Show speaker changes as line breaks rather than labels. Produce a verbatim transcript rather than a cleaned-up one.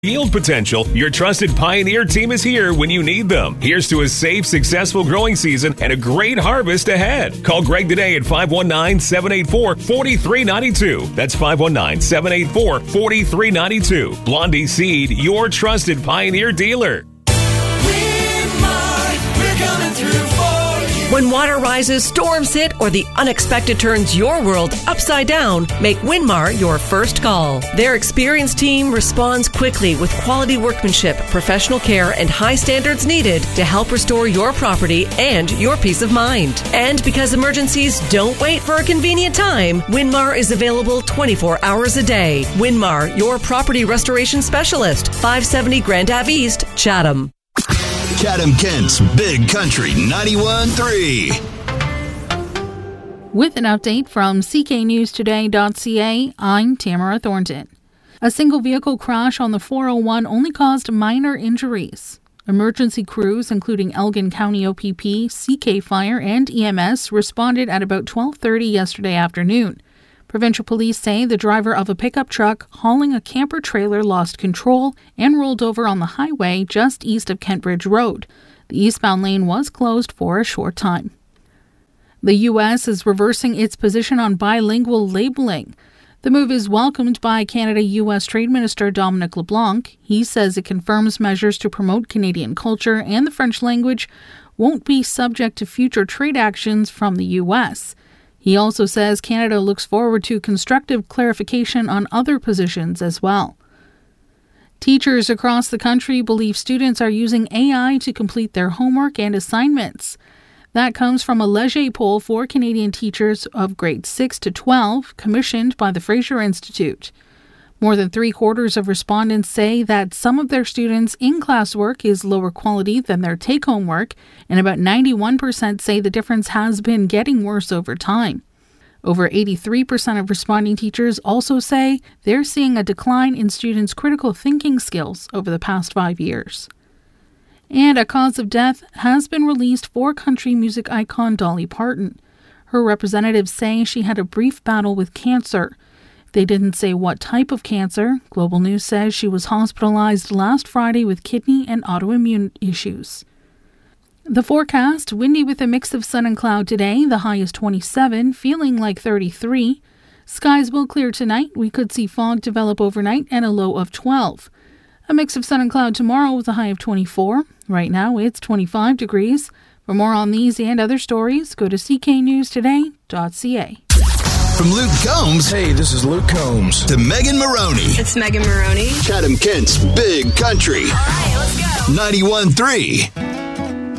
Yield potential, your trusted Pioneer team is here when you need them. Here's to a safe, successful growing season and a great harvest ahead. Call Greg today at five one nine, seven eight four, four three nine two. That's five one nine, seven eight four, four three nine two. Blondie Seed, your trusted Pioneer dealer.
Winmar, we're coming through for you.
When water rises, storms hit, or the unexpected turns your world upside down, make Winmar your first call. Their experienced team responds quickly with quality workmanship, professional care, and high standards needed to help restore your property and your peace of mind. And because emergencies don't wait for a convenient time, Winmar is available twenty-four hours a day. Winmar, your property restoration specialist, five seventy Grand Ave East, Chatham.
Chatham-Kent's Big Country ninety-one point three.
With an update from C K News Today dot C A, I'm Tamara Thornton. A single vehicle crash on the four oh one only caused minor injuries. Emergency crews, including Elgin County O P P, C K Fire, and E M S, responded at about twelve thirty yesterday afternoon. Provincial police say the driver of a pickup truck hauling a camper trailer lost control and rolled over on the highway just east of Kentbridge Road. The eastbound lane was closed for a short time. The U S is reversing its position on bilingual labeling. The move is welcomed by Canada-U S Trade Minister Dominic LeBlanc. He says it confirms measures to promote Canadian culture and the French language won't be subject to future trade actions from the U S. He also says Canada looks forward to constructive clarification on other positions as well. Teachers across the country believe students are using A I to complete their homework and assignments. That comes from a Leger poll for Canadian teachers of grades six to twelve, commissioned by the Fraser Institute. More than three-quarters of respondents say that some of their students' in-class work is lower quality than their take-home work, and about ninety-one percent say the difference has been getting worse over time. Over eighty-three percent of responding teachers also say they're seeing a decline in students' critical thinking skills over the past five years. And a cause of death has been released for country music icon Dolly Parton. Her representatives say she had a brief battle with cancer. They didn't say what type of cancer. Global News says she was hospitalized last Friday with kidney and autoimmune issues. The forecast, windy with a mix of sun and cloud today, the high is twenty-seven, feeling like thirty-three. Skies will clear tonight. We could see fog develop overnight and a low of twelve. A mix of sun and cloud tomorrow with a high of twenty-four. Right now it's twenty-five degrees. For more on these and other stories, go to C K News Today dot C A.
From Luke Combs.
Hey, this is Luke Combs.
To Megan Maroney.
It's Megan Maroney.
Chatham-Kent's Big Country.
All right, let's go.
ninety-one point three.